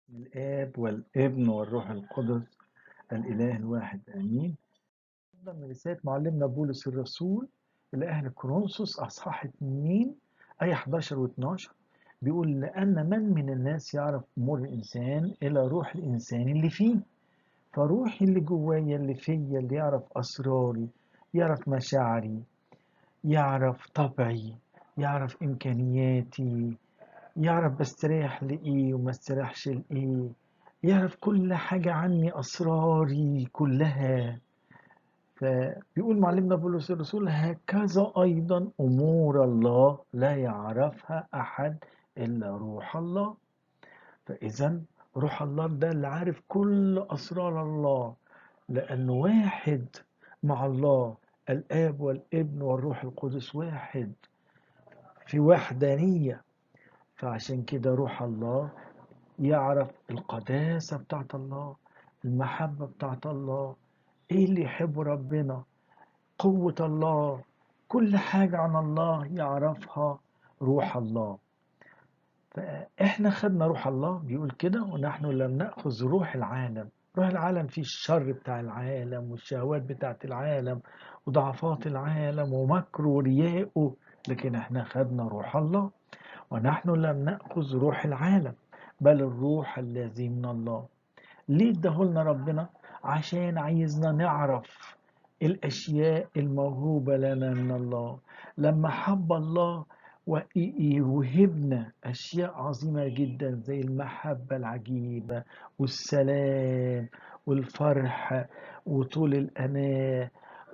الآب والابن والروح القدس الإله الواحد آمين. من رسالة معلمنا بولس الرسول لأهل كورنثوس أصحاح 2 آية 11 و12 بيقول: لأن من الناس يعرف أمور الإنسان إلى روح الإنسان اللي فيه، فروحي اللي جوايا اللي فيا اللي يعرف أسراري، يعرف مشاعري، يعرف طبعي، يعرف إمكانياتي، يعرف بستريح لإيه وما استريحش لإيه، يعرف كل حاجة عني، أسراري كلها. فبيقول معلمنا بولس الرسول: هكذا أيضا أمور الله لا يعرفها أحد إلا روح الله. فإذا روح الله ده اللي عارف كل أسرار الله، لأنه واحد مع الله، الآب والابن والروح القدس واحد في وحدانية. فعشان كده روح الله يعرف القداسة بتاعت الله، المحبة بتاعت الله، ايه اللي يحب ربنا، قوة الله، كل حاجة عن الله يعرفها روح الله. فاحنا خدنا روح الله، بيقول كده: ونحن لم نأخذ روح العالم. روح العالم فيه الشر بتاع العالم والشهوات بتاعت العالم وضعفات العالم ومكره ورياءه، لكن احنا خدنا روح الله. ونحن لم نأخذ روح العالم بل الروح الذي من الله. ليه اداهولنا ربنا؟ عشان عايزنا نعرف الأشياء الموهوبة لنا من الله. لما حب الله ويوهبنا أشياء عظيمة جدا زي المحبة العجيبة والسلام والفرح وطول الأناة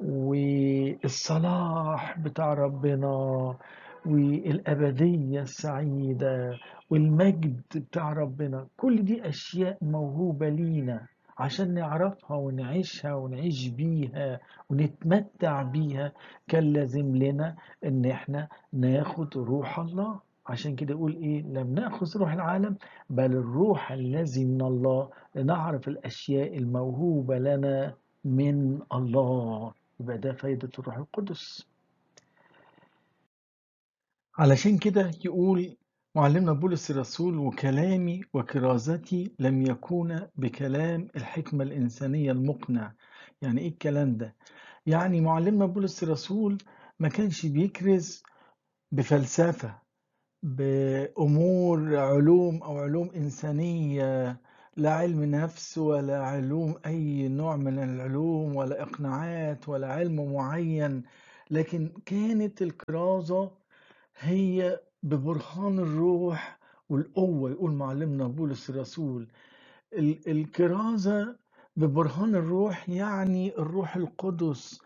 والصلاح بتاع ربنا والأبدية السعيدة والمجد بتاع ربنا، كل دي أشياء موهوبة لينا عشان نعرفها ونعيشها ونعيش بيها ونتمتع بيها. كان لازم لنا ان احنا ناخد روح الله. عشان كده يقول ايه: لم نأخذ روح العالم بل الروح الذي من الله لنعرف الأشياء الموهوبة لنا من الله. يبقى ده فايدة الروح القدس. علشان كده يقول معلمنا بولس الرسول: وكلامي وكرازتي لم يكون بكلام الحكمة الإنسانية المقنع. يعني إيه الكلام ده؟ يعني معلمنا بولس الرسول ما كانش بيكرز بفلسفة، بأمور علوم أو علوم إنسانية، لا علم نفس ولا علوم أي نوع من العلوم ولا إقناعات ولا علم معين، لكن كانت الكرازة هي ببرهان الروح والقوة. يقول معلمنا بولس الرسول: الكرازة ببرهان الروح، يعني الروح القدس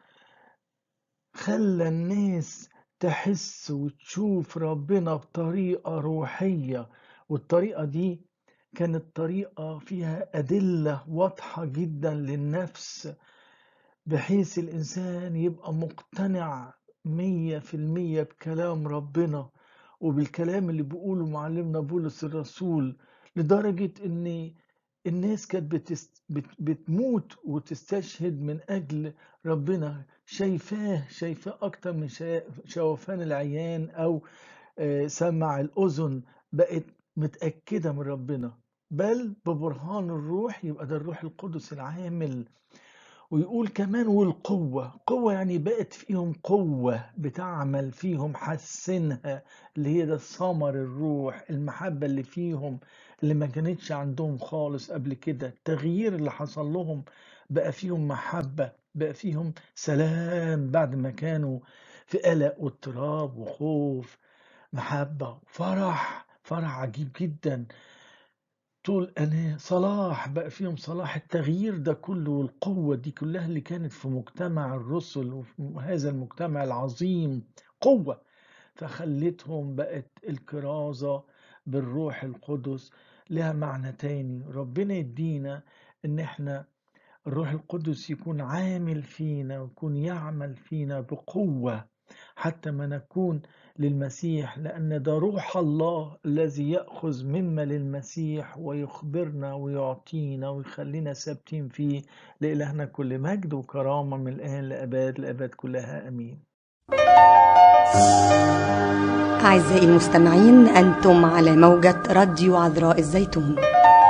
خلى الناس تحس وتشوف ربنا بطريقة روحية، والطريقة دي كانت طريقة فيها أدلة واضحة جدا للنفس، بحيث الإنسان يبقى مقتنع 100% بكلام ربنا وبالكلام اللي بيقوله معلمنا بولس الرسول، لدرجة إن الناس كانت بتموت وتستشهد من أجل ربنا، شايفاه أكتر من شوفان العيان أو سمع الأذن، بقت متأكدة من ربنا. بل ببرهان الروح، يبقى ده الروح القدس العامل. ويقول كمان: والقوة، قوة يعني بقت فيهم قوة بتعمل فيهم، حسنها، اللي هي ده ثمر الروح، المحبة اللي فيهم اللي ما كانتش عندهم خالص قبل كده. التغيير اللي حصل لهم بقى فيهم محبة، بقى فيهم سلام بعد ما كانوا في قلق واضطراب وخوف. محبة وفرح، فرح عجيب جدا، طول أنا صلاح، بقى فيهم صلاح. التغيير ده كله والقوة دي كلها اللي كانت في مجتمع الرسل وفي هذا المجتمع العظيم قوة، فخلتهم بقت الكرازة بالروح القدس لها معنى تاني. ربنا يدينا ان احنا الروح القدس يكون عامل فينا ويكون يعمل فينا بقوة حتى ما نكون للمسيح، لأن ده روح الله الذي يأخذ مما للمسيح ويخبرنا ويعطينا ويخلينا ثابتين فيه. لإلهنا كل مجد وكرامة من الآن لأباد الأباد كلها آمين. أعزائي المستمعين، أنتم على موجة راديو عذراء الزيتون.